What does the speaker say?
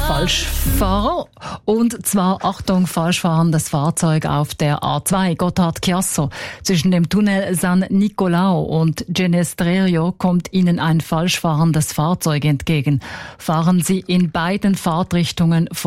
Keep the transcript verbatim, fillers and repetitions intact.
Falschfahrer. Und zwar, Achtung, falschfahrendes Fahrzeug auf der A zwei Gotthard-Chiasso. Zwischen dem Tunnel San Nicolao und Genestrerio kommt Ihnen ein falschfahrendes Fahrzeug entgegen. Fahren Sie in beiden Fahrtrichtungen